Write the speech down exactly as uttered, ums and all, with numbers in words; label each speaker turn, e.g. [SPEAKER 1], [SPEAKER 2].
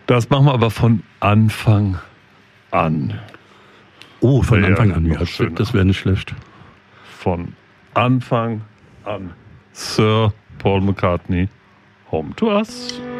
[SPEAKER 1] Das machen wir aber von Anfang an.
[SPEAKER 2] Oh, von
[SPEAKER 1] Wäre
[SPEAKER 2] Anfang an,
[SPEAKER 1] noch
[SPEAKER 2] ja,
[SPEAKER 1] schöner.
[SPEAKER 2] das wäre nicht schlecht.
[SPEAKER 1] Von Anfang an. Sir Paul McCartney, Home to Us.